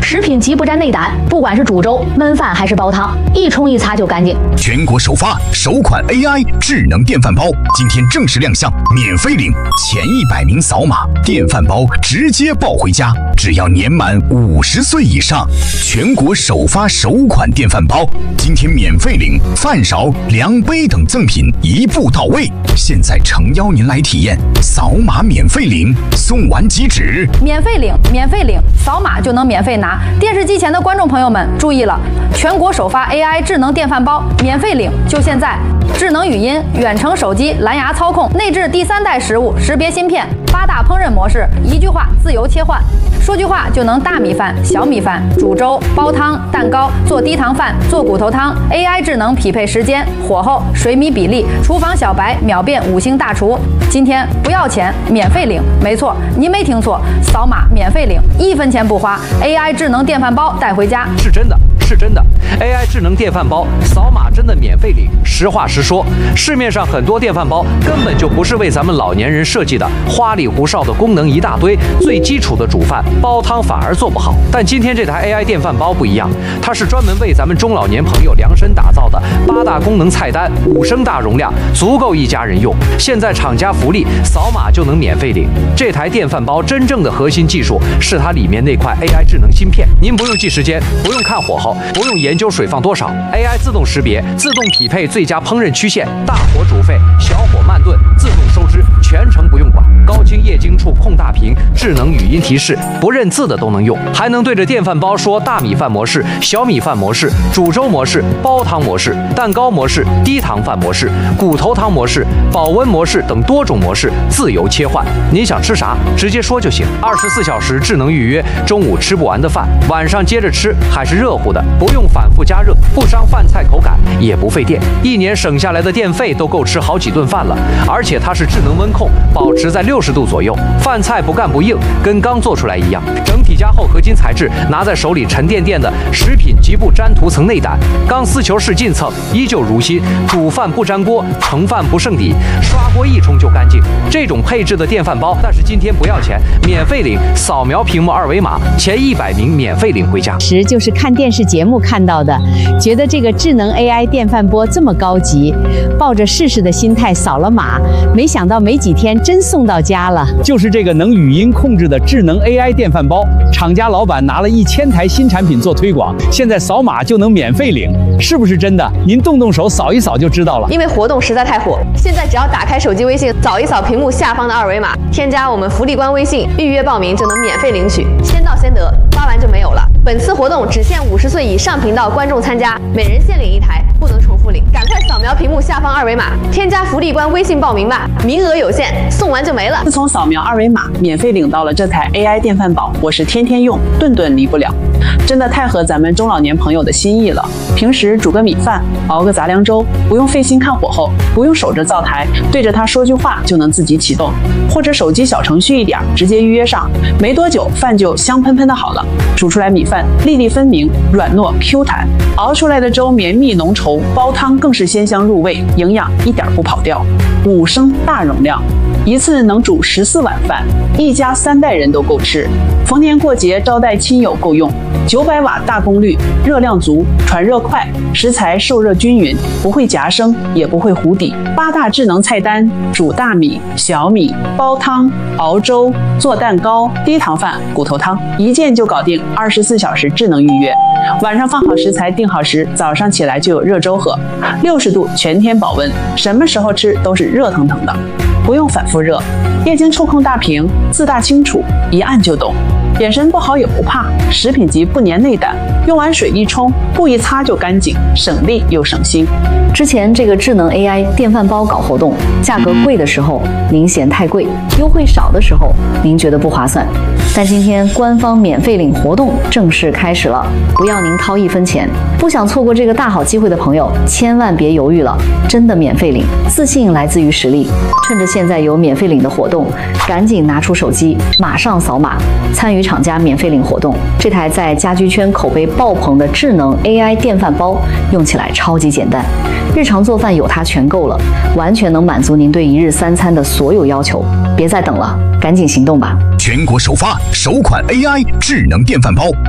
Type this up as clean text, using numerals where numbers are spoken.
食品级不沾内胆，不管是煮粥、焖饭还是煲汤，一冲一擦就干净。 全国首发首款 AI 智能电饭煲，今天正式亮相，免费领，前100名扫码，电饭煲直接抱回家，只要年满50岁以上。全国首发首款电饭煲，今天免费领饭勺、量杯等赠品一步到位。现在诚邀您来体验，扫码免费领，送完即止。 免费领，免费领，扫码就能免费拿。电视机前的观众朋友们注意了，全国首发 AI 智能电饭煲，免费领，就现在！智能语音、远程手机、蓝牙操控，内置第3代食物识别芯片，8大烹饪模式，一句话自由切换，说句话就能大米饭、小米饭、煮粥、煲汤、蛋糕、做低糖饭、做骨头汤。AI 智能匹配时间、火候、水米比例，厨房小白秒变5星大厨。今天不要钱，免费领，没错，您没听错，扫码免费领，1分钱不花 ，AI 智能电饭煲带回家， 是真的。是真的 ，AI 智能电饭煲扫码真的免费领。实话实说，市面上很多电饭煲根本就不是为咱们老年人设计的，花里胡哨的功能一大堆，最基础的煮饭、煲汤反而做不好。但今天这台 AI 电饭煲不一样，它是专门为咱们中老年朋友量身打造的，8大功能菜单，5升大容量，足够一家人用。现在厂家福利，扫码就能免费领。这台电饭煲真正的核心技术是它里面那块 AI 智能芯片，您不用记时间，不用看火候。不用研究水放多少 ，AI 自动识别，自动匹配最佳烹饪曲线，大火煮沸，小火慢炖，自动收汁，全程不用管。高清液晶触控大屏，智能语音提示，不认字的都能用，还能对着电饭煲说大米饭模式、小米饭模式、煮粥模式、煲汤模式、蛋糕模式、低糖饭模式、骨头汤模式、保温模式等多种模式自由切换。您想吃啥，直接说就行。24小时智能预约，中午吃不完的饭，晚上接着吃，还是热乎的。不用反复加热，不伤饭菜口感，也不费电，1年省下来的电费都够吃好几顿饭了。而且它是智能温控，保持在60度左右，饭菜不干不硬，跟刚做出来一样。整体加厚合金材质，拿在手里沉甸甸的，食品极不沾涂层内胆，钢丝球式进蹭，依旧如新。煮饭不粘锅，盛饭不剩底，刷锅一冲就干净。这种配置的电饭煲，但是今天不要钱，免费领，扫描屏幕2维码，前100名免费领回家。 就是看电视节目看到的，觉得这个智能 AI 电饭锅这么高级，抱着试试的心态扫了码，没想到没几天真送到家了。 就是这个能语音控制的智能 AI 电饭煲，厂家老板拿了1000台新产品做推广，现在扫码就能免费领，是不是真的？您动手扫一扫就知道了。 因为活动实在太火，现在只要打开手机微信，扫一扫屏幕下方的2维码，添加我们福利官微信，预约报名就能免费领取，先到先得，发完就没有了。本次活动只限50岁以上频道观众参加，每人限领1台，不能重复领。赶快扫描屏幕下方2维码，添加福利官微信报名吧，名额有限，送完就没了。 自从扫描2维码，免费领到了这台 AI 电饭煲，我是天天用，顿顿离不了。真的太合咱们中老年朋友的心意了。平时煮个米饭，熬个杂粮粥，不用费心看火候，不用守着灶台，对着它说句话就能自己启动，或者手机小程序一点，直接预约上，没多久饭就香喷喷的好了。煮出来米饭粒粒分明，软糯 Q 弹，熬出来的粥绵密浓稠，煲汤更是鲜香入味，营养一点不跑掉。5升大容量，一次能煮14碗饭，一家3代人都够吃。逢年过节招待亲友够用。900瓦大功率，热量足，传热快，食材受热均匀，不会夹生，也不会糊底。8大智能菜单：煮大米、小米、煲汤、熬粥、做蛋糕、低糖饭、骨头汤，一键就搞定。24小时智能预约，晚上放好食材定好时，早上起来就有热粥喝，60度全天保温，什么时候吃都是热腾腾的，不用反复热。液晶触控大屏，字大清楚，一按就懂。眼神不好也不怕，食品级不粘内胆，用完水一冲，布一擦就干净，省力又省心。 之前这个智能 AI 电饭煲搞活动，价格贵的时候您嫌太贵，优惠少的时候您觉得不划算。但今天官方免费领活动正式开始了，不要您掏1分钱。不想错过这个大好机会的朋友，千万别犹豫了，真的免费领，自信来自于实力。趁着现在有免费领的活动，赶紧拿出手机，马上扫码参与厂家免费领活动。这台在家居圈口碑爆棚的智能 AI 电饭煲，用起来超级简单，日常做饭有它全够了，完全能满足您对1日3餐的所有要求。别再等了，赶紧行动吧！ 全国首发首款 AI 智能电饭煲，